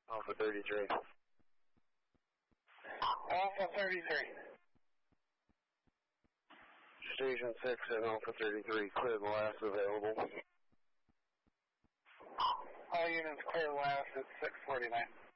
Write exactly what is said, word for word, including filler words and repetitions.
Alpha thirty-three. Alpha thirty-three. Station six and Alpha thirty-three, clear the last available. All units clear last at six forty-nine.